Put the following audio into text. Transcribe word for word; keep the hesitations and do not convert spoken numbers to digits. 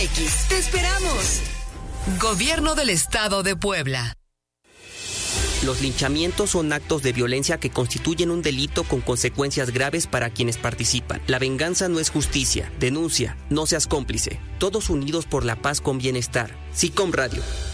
X. ¡Te esperamos! Gobierno del Estado de Puebla. Los linchamientos son actos de violencia que constituyen un delito con consecuencias graves para quienes participan. La venganza no es justicia. Denuncia, no seas cómplice. Todos unidos por la paz con bienestar. SICOM Radio.